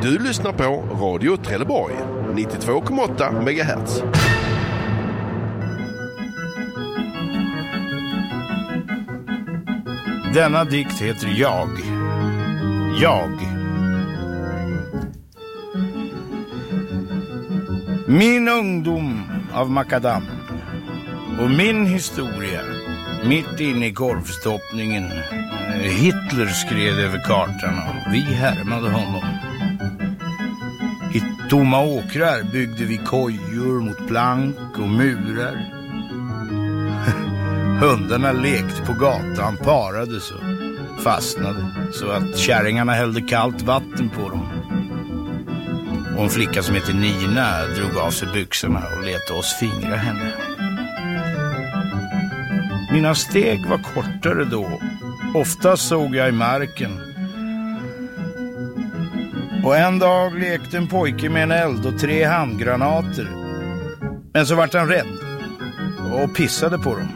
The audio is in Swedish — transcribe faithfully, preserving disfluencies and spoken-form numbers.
Du lyssnar på Radio Trelleborg, nittiotvå komma åtta megahertz. Denna dikt heter Jag. Jag. Min ungdom av makadam och min historia mitt inne i korvstoppningen. Hitler skred över kartan och vi härmade honom. I tomma åkrar byggde vi kojor mot plank och murar. Hundarna lekte på gatan, parades och fastnade så att kärringarna hällde kallt vatten på dem. Och en flicka som heter Nina drog av sig byxorna och lät oss fingra henne. Mina steg var kortare då. Ofta såg jag i marken. Och en dag lekte en pojke med en eld och tre handgranater. Men så vart han rädd och pissade på dem.